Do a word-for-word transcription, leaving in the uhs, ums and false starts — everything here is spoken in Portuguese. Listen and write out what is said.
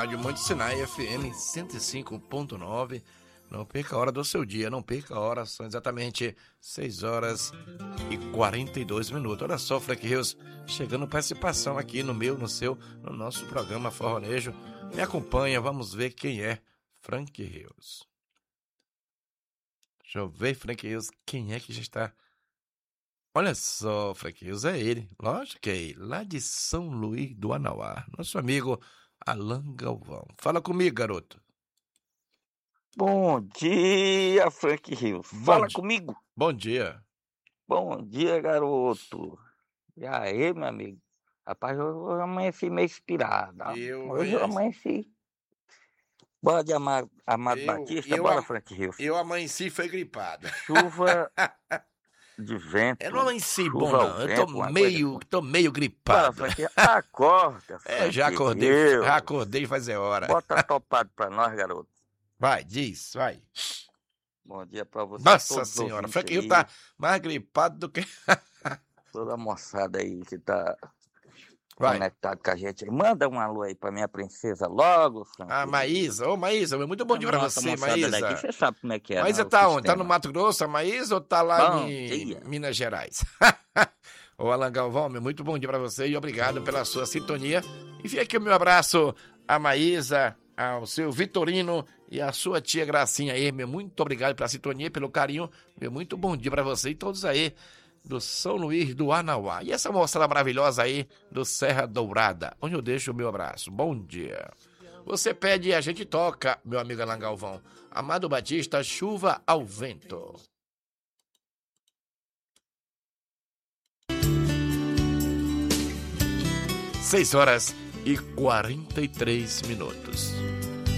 Rádio Monte Sinai F M cento e cinco ponto nove. Não perca a hora do seu dia, não perca a hora, são exatamente seis horas e quarenta e dois minutos. Olha só, Frank Rios, chegando participação aqui no meu, no seu, no nosso programa Forronejo. Me acompanha, vamos ver quem é Frank Rios. Deixa eu ver, Frank Rios, quem é que já está... Olha só, Frank Rios, é ele, lógico que é ele, lá de São Luís do Anauá, nosso amigo Alan Galvão. Fala comigo, garoto. Bom dia, Frank Rios. Fala di- comigo. Bom dia. Bom dia, garoto. E aí, meu amigo? Rapaz, hoje eu amanheci meio inspirado. ó. Eu Hoje eu amanheci- amanheci. Bora de Amado, Amado Eu- Batista, eu bora, am- Frank Rios. Eu amanheci foi gripado. Chuva de vento. Eu não amanheci chuva bom, ao não. Eu vento, tô uma meio, coisa assim. tô meio Bora, gripado. Frank Rios. Acorda, É, Frank já acordei, Rios. já acordei fazer hora. Bota topado pra nós, garoto. Vai, diz, vai. Bom dia pra você. Nossa todos os senhora, ouvintes Frank Rio aí, tá mais gripado do que... toda a moçada aí que tá Vai. conectado com a gente. Manda um alô aí pra minha princesa logo, Frank. A Maísa, ô Maísa, muito bom dia pra Nossa, você, moçada Maísa. daqui, você sabe como é que é. Maísa né, o tá onde? Tá sistema. no Mato Grosso, a Maísa, ou tá lá Bom em dia. Minas Gerais? Ô Alan Galvão, meu muito bom dia pra você e obrigado pela sua sintonia. E fica aqui o meu abraço a Maísa, ao seu Vitorino e a sua tia Gracinha aí. Meu muito obrigado pela sintonia, pelo carinho. Meu muito bom dia pra você e todos aí do São Luís do Anauá. E essa moçada maravilhosa aí do Serra Dourada, onde eu deixo o meu abraço. Bom dia. Você pede e a gente toca, meu amigo Alan Galvão. Amado Batista, Chuva ao Vento. Seis horas e quarenta e três minutos.